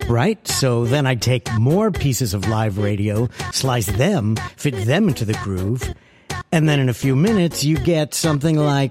Right? So then I'd take more pieces of live radio, slice them, fit them into the groove, and then in a few minutes you get something like...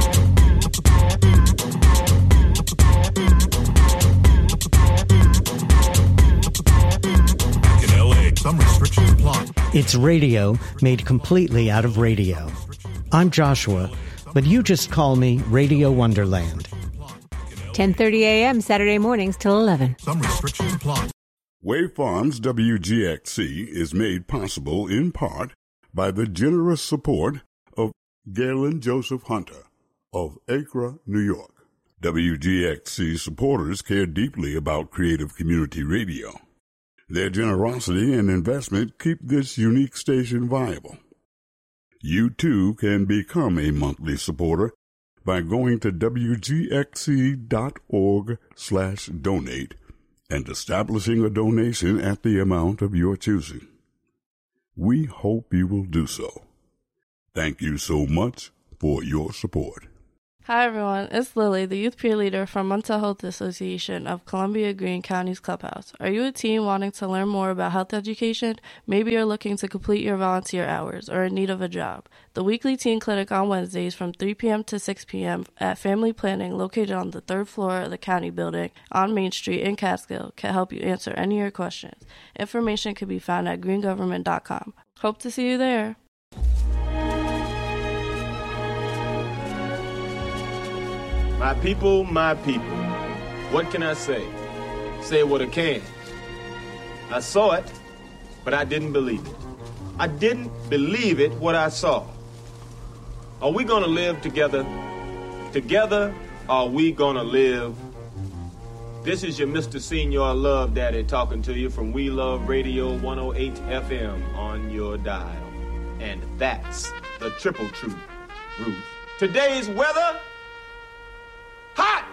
In LA, some restrictions apply. It's radio made completely out of radio. I'm Joshua, but you just call me Radio Wonderland. 10:30 a.m. Saturday mornings till 11. Some restrictions apply. Wave Farms WGXC is made possible in part by the generous support of Galen Joseph Hunter of Acre, New York. WGXC supporters care deeply about creative community radio. Their generosity and investment keep this unique station viable. You too can become a monthly supporter by going to wgxc.org/donate and establishing a donation at the amount of your choosing. We hope you will do so. Thank you so much for your support. Hi everyone, it's Lily, the youth peer leader from Mental Health Association of Columbia Green County's Clubhouse. Are you a teen wanting to learn more about health education? Maybe you're looking to complete your volunteer hours or in need of a job. The weekly teen clinic on Wednesdays from 3 p.m. to 6 p.m. at Family Planning, located on the 3rd floor of the county building on Main Street in Catskill, can help you answer any of your questions. Information can be found at greengovernment.com. Hope to see you there. My people, what can I say? Say what I can. I saw it, but I didn't believe it. I didn't believe it what I saw. Are we gonna live together? Together, are we gonna live? This is your Mr. Senior Love Daddy talking to you from We Love Radio 108 FM on your dial. And that's the triple truth, Ruth. Today's weather... hot!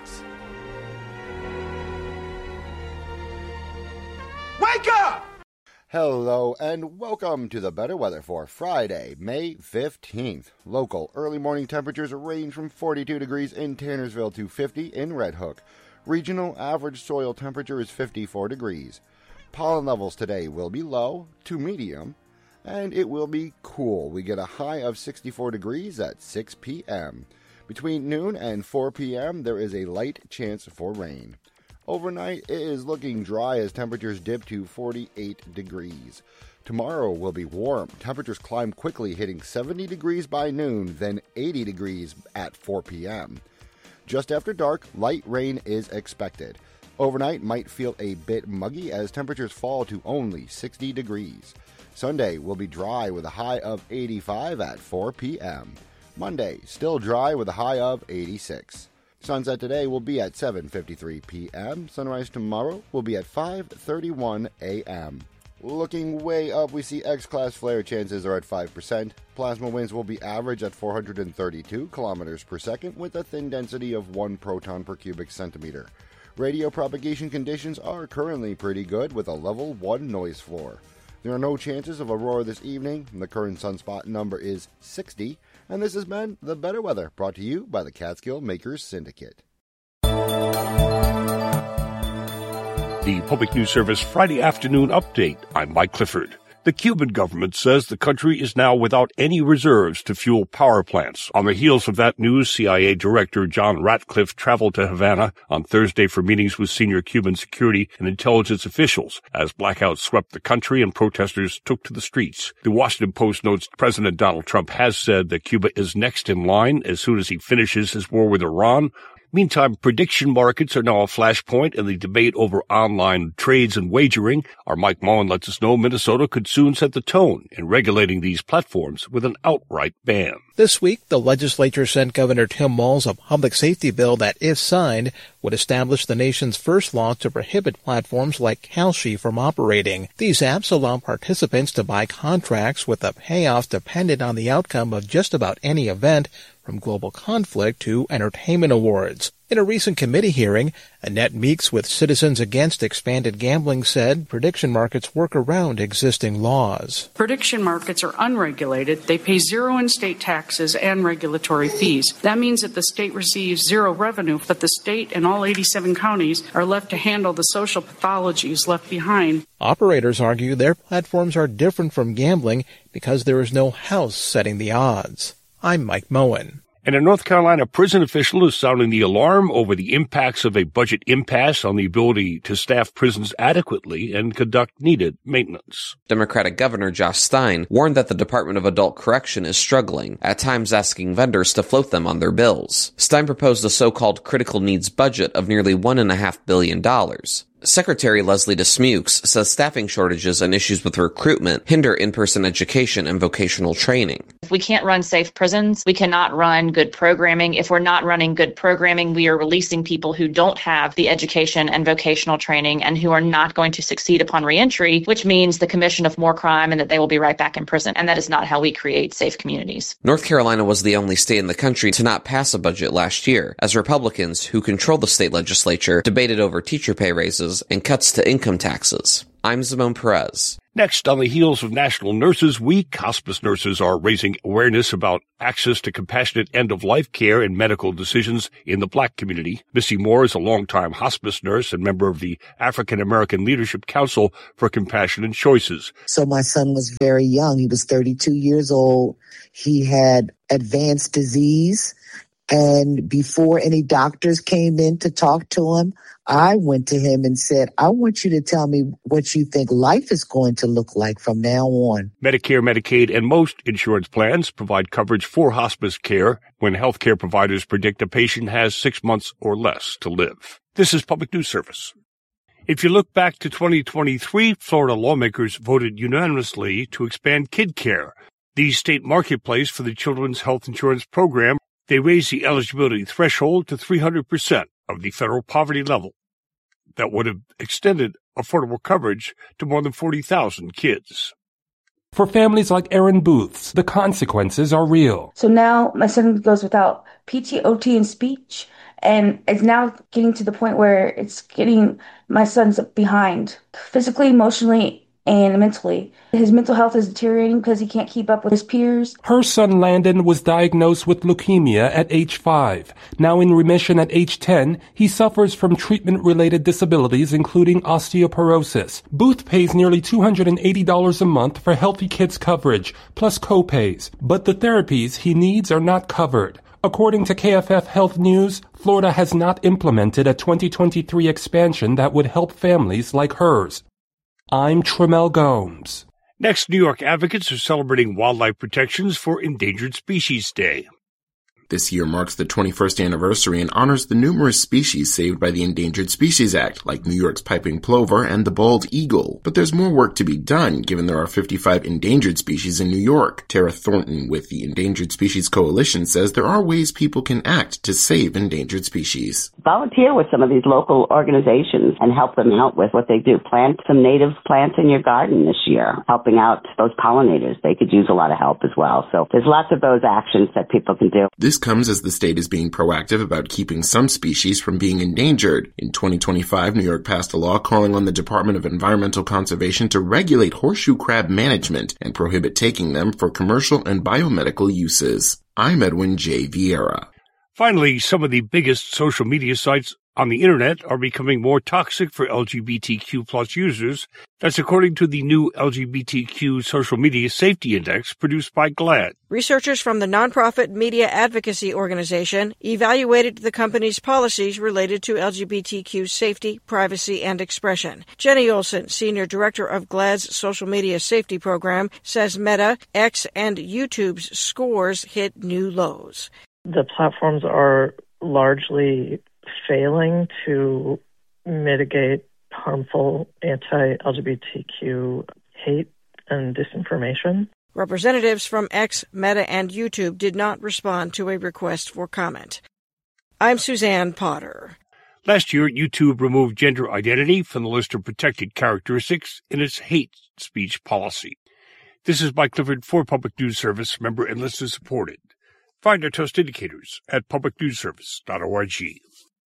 Wake up! Hello and welcome to the Better Weather for Friday, May 15th. Local early morning temperatures range from 42 degrees in Tannersville to 50 in Red Hook. Regional average soil temperature is 54 degrees. Pollen levels today will be low to medium, and it will be cool. We get a high of 64 degrees at 6 p.m. Between noon and 4 p.m., there is a light chance for rain. Overnight, it is looking dry as temperatures dip to 48 degrees. Tomorrow will be warm. Temperatures climb quickly, hitting 70 degrees by noon, then 80 degrees at 4 p.m. Just after dark, light rain is expected. Overnight might feel a bit muggy as temperatures fall to only 60 degrees. Sunday will be dry with a high of 85 at 4 p.m. Monday, still dry with a high of 86. Sunset today will be at 7:53 p.m. Sunrise tomorrow will be at 5:31 a.m. Looking way up, we see X-class flare chances are at 5%. Plasma winds will be average at 432 kilometers per second with a thin density of 1 proton per cubic centimeter. Radio propagation conditions are currently pretty good with a level 1 noise floor. There are no chances of aurora this evening. The current sunspot number is 60. And this has been The Better Weather, brought to you by the Catskill Makers Syndicate. The Public News Service Friday afternoon update. I'm Mike Clifford. The Cuban government says the country is now without any reserves to fuel power plants. On the heels of that news, CIA Director John Ratcliffe traveled to Havana on Thursday for meetings with senior Cuban security and intelligence officials as blackouts swept the country and protesters took to the streets. The Washington Post notes President Donald Trump has said that Cuba is next in line as soon as he finishes his war with Iran. Meantime, prediction markets are now a flashpoint in the debate over online trades and wagering. Our Mike Mullen lets us know Minnesota could soon set the tone in regulating these platforms with an outright ban. This week, the legislature sent Governor Tim Walz a public safety bill that, if signed, would establish the nation's first law to prohibit platforms like Kalshi from operating. These apps allow participants to buy contracts with a payoff dependent on the outcome of just about any event, from global conflict to entertainment awards. In a recent committee hearing, Annette Meeks with Citizens Against Expanded Gambling said prediction markets work around existing laws. Prediction markets are unregulated. They pay zero in state taxes and regulatory fees. That means that the state receives zero revenue, but the state and all 87 counties are left to handle the social pathologies left behind. Operators argue their platforms are different from gambling because there is no house setting the odds. I'm Mike Moen. And a North Carolina prison official is sounding the alarm over the impacts of a budget impasse on the ability to staff prisons adequately and conduct needed maintenance. Democratic Governor Josh Stein warned that the Department of Adult Correction is struggling, at times asking vendors to float them on their bills. Stein proposed a so-called critical needs budget of nearly $1.5 billion. Secretary Leslie DeSmukes says staffing shortages and issues with recruitment hinder in-person education and vocational training. If we can't run safe prisons, we cannot run good programming. If we're not running good programming, we are releasing people who don't have the education and vocational training and who are not going to succeed upon reentry, which means the commission of more crime and that they will be right back in prison. And that is not how we create safe communities. North Carolina was the only state in the country to not pass a budget last year, as Republicans, who control the state legislature, debated over teacher pay raises and cuts to income taxes. I'm Simone Perez. Next, on the heels of National Nurses Week, hospice nurses are raising awareness about access to compassionate end-of-life care and medical decisions in the Black community. Missy Moore is a longtime hospice nurse and member of the African American Leadership Council for Compassionate Choices. So my son was very young. He was 32 years old. He had advanced disease. And before any doctors came in to talk to him, I went to him and said, I want you to tell me what you think life is going to look like from now on. Medicare, Medicaid, and most insurance plans provide coverage for hospice care when healthcare providers predict a patient has 6 months or less to live. This is Public News Service. If you look back to 2023, Florida lawmakers voted unanimously to expand KidCare, the state marketplace for the Children's Health Insurance Program. They raised the eligibility threshold to 300% of the federal poverty level. That would have extended affordable coverage to more than 40,000 kids. For families like Aaron Booth's, the consequences are real. So now my son goes without PT, OT, and speech, and it's now getting to the point where it's getting my son's behind physically, emotionally, and mentally. His mental health is deteriorating because he can't keep up with his peers. Her son Landon was diagnosed with leukemia at age 5. Now in remission at age 10, he suffers from treatment-related disabilities, including osteoporosis. Booth pays nearly $280 a month for Healthy Kids coverage, plus co-pays. But the therapies he needs are not covered. According to KFF Health News, Florida has not implemented a 2023 expansion that would help families like hers. I'm Tremel Gomes. Next, New York advocates are celebrating wildlife protections for Endangered Species Day. This year marks the 21st anniversary and honors the numerous species saved by the Endangered Species Act, like New York's piping plover and the bald eagle. But there's more work to be done, given there are 55 endangered species in New York. Tara Thornton with the Endangered Species Coalition says there are ways people can act to save endangered species. Volunteer with some of these local organizations and help them out with what they do. Plant some native plants in your garden this year, helping out those pollinators. They could use a lot of help as well. So there's lots of those actions that people can do. This comes as the state is being proactive about keeping some species from being endangered. In 2025, New York passed a law calling on the Department of Environmental Conservation to regulate horseshoe crab management and prohibit taking them for commercial and biomedical uses. I'm Edwin J. Vieira. Finally, some of the biggest social media sites on the internet are becoming more toxic for LGBTQ plus users. That's according to the new LGBTQ Social Media Safety Index produced by GLAAD. Researchers from the nonprofit media advocacy organization evaluated the company's policies related to LGBTQ safety, privacy, and expression. Jenny Olson, senior director of GLAAD's social media safety program, says Meta, X, and YouTube's scores hit new lows. The platforms are largely failing to mitigate harmful anti-LGBTQ hate and disinformation. Representatives from X, Meta, and YouTube did not respond to a request for comment. I'm Suzanne Potter. Last year, YouTube removed gender identity from the list of protected characteristics in its hate speech policy. This is Mike Clifford for Public News Service, member and listener supported. Find our Toast indicators at publicnewsservice.org.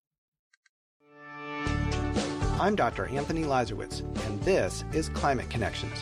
I'm Dr. Anthony Lazarowitz, and this is Climate Connections.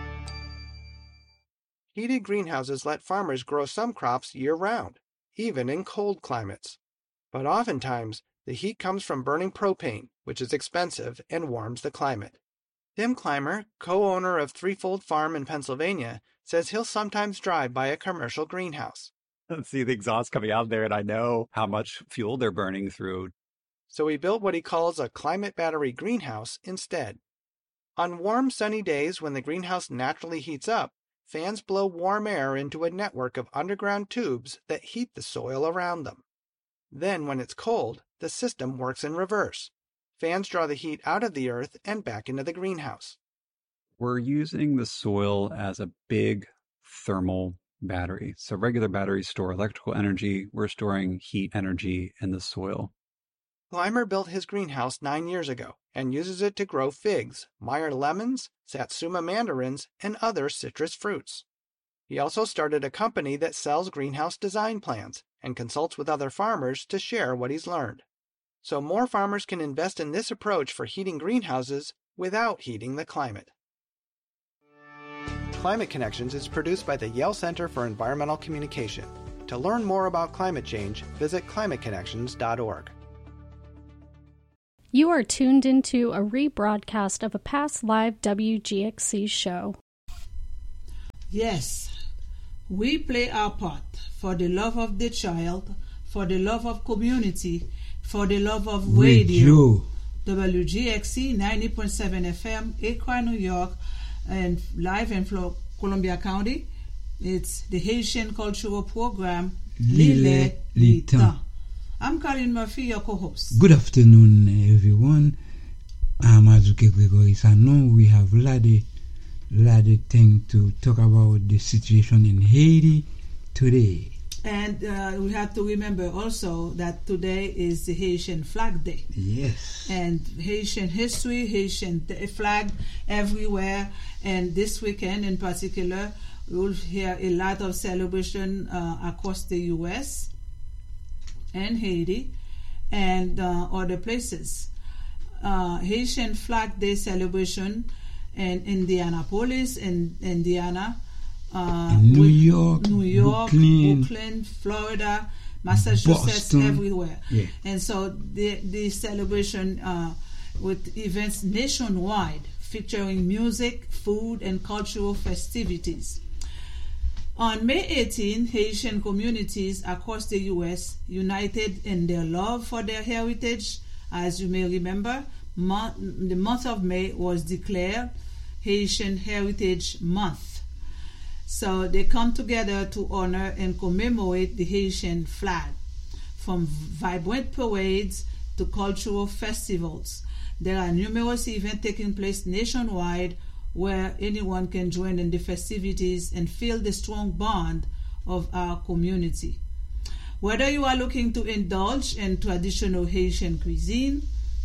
Heated greenhouses let farmers grow some crops year-round, even in cold climates. But oftentimes, the heat comes from burning propane, which is expensive and warms the climate. Tim Clymer, co-owner of Threefold Farm in Pennsylvania, says he'll sometimes drive by a commercial greenhouse. See the exhaust coming out there, and I know how much fuel they're burning through. So he built what he calls a climate battery greenhouse instead. On warm, sunny days when the greenhouse naturally heats up, fans blow warm air into a network of underground tubes that heat the soil around them. Then, when it's cold, the system works in reverse. Fans draw the heat out of the earth and back into the greenhouse. We're using the soil as a big thermal battery. So regular batteries store electrical energy. We're storing heat energy in the soil. Clymer built his greenhouse 9 years ago and uses it to grow figs, Meyer lemons, Satsuma mandarins, and other citrus fruits. He also started a company that sells greenhouse design plans and consults with other farmers to share what he's learned. So more farmers can invest in this approach for heating greenhouses without heating the climate. Climate Connections is produced by the Yale Center for Environmental Communication. To learn more about climate change, visit climateconnections.org. You are tuned into a rebroadcast of a past live WGXC show. Yes, we play our part for the love of the child, for the love of community, for the love of radio. WGXC 90.7 FM, Acre, New York, and live in Columbia County. It's the Haitian Cultural Program, Lile Litan. I'm Colin Murphy, your co-host. Good afternoon, everyone. I'm Azuke Gregory Sanon. We have a lot of things to talk about the situation in Haiti today. And we have to remember also that today is the Haitian Flag Day. Yes. And Haitian history, Haitian flag everywhere. And this weekend in particular, we'll hear a lot of celebration across the U.S. and Haiti and other places. Haitian Flag Day celebration in Indianapolis, in Indiana, New York, Brooklyn, Florida, Massachusetts, Boston. Everywhere. Yeah. And so the celebration with events nationwide featuring music, food, and cultural festivities. On May 18, Haitian communities across the U.S. united in their love for their heritage. As you may remember, the month of May was declared Haitian Heritage Month. So they come together to honor and commemorate the Haitian flag. From vibrant parades to cultural festivals, there are numerous events taking place nationwide where anyone can join in the festivities and feel the strong bond of our community. Whether you are looking to indulge in traditional Haitian cuisine,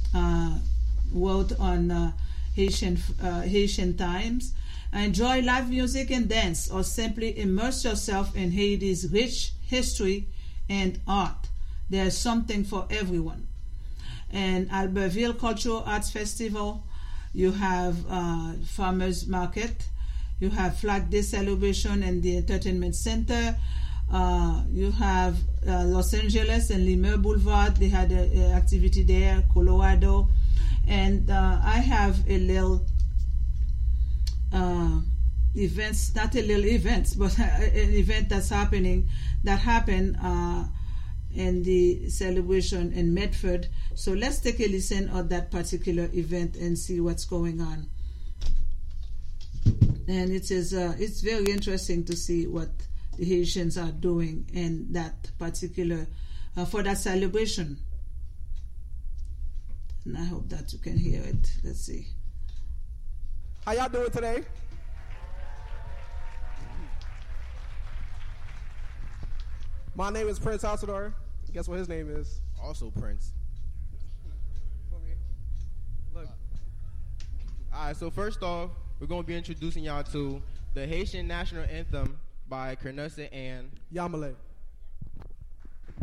wrote on Haitian Times, enjoy live music and dance, or simply immerse yourself in Haiti's rich history and art, there's something for everyone. And Albertville Cultural Arts Festival, you have Farmers Market, you have Flag Day celebration and the Entertainment Center, you have Los Angeles and Leimert Boulevard, they had an activity there, Colorado, and I have a little events, not a little events, but an event that happened in the celebration in Medford. So let's take a listen of that particular event and see what's going on. And it is it's very interesting to see what the Haitians are doing in that particular for that celebration. And I hope that you can hear it. Let's see. How y'all doing today? My name is Prince Alcindor. Guess what his name is? Also Prince. Look. All right, so first off, we're going to be introducing y'all to the Haitian National Anthem by Kernesse and Yamale.